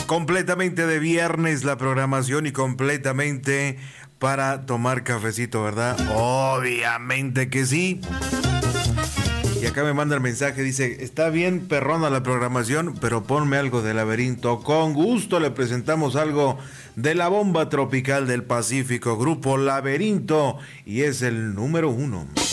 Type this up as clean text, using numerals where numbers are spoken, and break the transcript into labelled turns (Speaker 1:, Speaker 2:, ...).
Speaker 1: completamente de viernes la programación y completamente para tomar cafecito, ¿verdad? Obviamente que sí. Y acá me manda el mensaje, dice, está bien perrona la programación, pero ponme algo de Laberinto. Con gusto le presentamos algo de la bomba tropical del Pacífico, grupo Laberinto, y es el número 1.